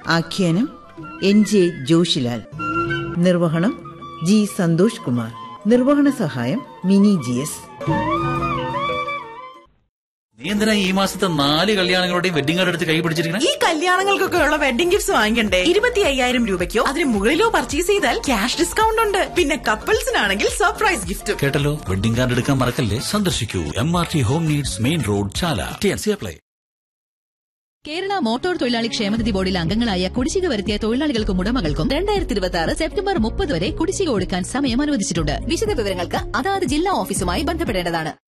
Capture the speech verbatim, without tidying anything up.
ആഖ്യാനം N J Joshilal. നിർവഹണം G Santhosh Kumar. നിർവഹണ സഹായം മിനി ജി എസ്. നീ എന്തിനാ ഈ മാസത്തെ നാല് കല്യാണങ്ങളുടെയും വെഡിങ് കാർഡ് എടുത്ത് കൈ പിടിച്ചിരിക്കണേ? ഈ കല്യാണങ്ങൾക്കൊക്കെ ഉള്ള വെഡിങ് ഗിഫ്റ്റ്സ് വാങ്ങിക്കണ്ടേ? ഇരുപത്തി അയ്യായിരം രൂപയ്ക്കോ അതിന് മുകളിലോ പർച്ചേസ് ചെയ്താൽ ക്യാഷ് ഡിസ്കൗണ്ട് ഉണ്ട്. പിന്നെ കപ്പിൾസിനാണെങ്കിൽ സർപ്രൈസ് ഗിഫ്റ്റ്. കേട്ടല്ലോ, വെഡിങ് കാർഡ് എടുക്കാൻ മറക്കല്ലേ. സന്ദർശിക്കൂ M R T home needs, main road, ചാല. T N C apply. Kerala motor തൊഴിലാളി ക്ഷേമനിധി ബോർഡിൽ അംഗങ്ങളായ കുടിശ്ശിക വരുത്തിയ തൊഴിലാളികൾക്കും ഉടമകൾക്കും രണ്ടായിരത്തി ഇരുപത്തി ആറ് സെപ്റ്റംബർ മുപ്പത് വരെ കുടിശ്ശിക കൊടുക്കാൻ സമയം അനുവദിച്ചിട്ടുണ്ട്. വിശദ വിവരങ്ങൾക്ക് അതാത് ജില്ലാ ഓഫീസുമായി ബന്ധപ്പെടേണ്ടതാണ്.